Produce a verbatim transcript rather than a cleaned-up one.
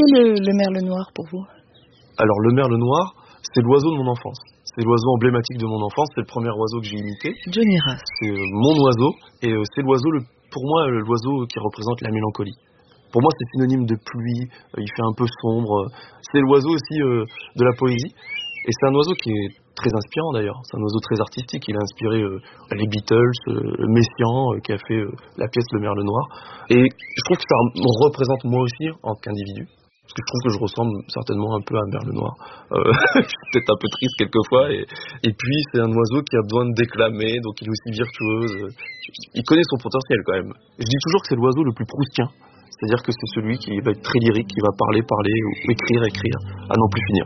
est le, le merle noir pour vous? Alors le merle noir, c'est l'oiseau de mon enfance. C'est l'oiseau emblématique de mon enfance, c'est le premier oiseau que j'ai imité. Johnny Ras. C'est euh, mon oiseau, et euh, c'est l'oiseau, le, pour moi, euh, l'oiseau qui représente la mélancolie. Pour moi, c'est synonyme de pluie, euh, il fait un peu sombre. C'est l'oiseau aussi euh, de la poésie, et c'est un oiseau qui est très inspirant d'ailleurs. C'est un oiseau très artistique, il a inspiré euh, les Beatles, euh, Messiaen, euh, qui a fait euh, la pièce Le Merle Noir. Et je trouve que ça me représente moi aussi en tant qu'individu. Parce que je trouve que je ressemble certainement un peu à un merle noir. Euh, je suis peut-être un peu triste quelquefois. Et, et puis, c'est un oiseau qui a besoin de déclamer, donc il est aussi virtuose. Il connaît son potentiel quand même. Je dis toujours que c'est l'oiseau le plus proustien. C'est-à-dire que c'est celui qui va être très lyrique, qui va parler, parler, ou écrire, écrire, à n'en plus finir.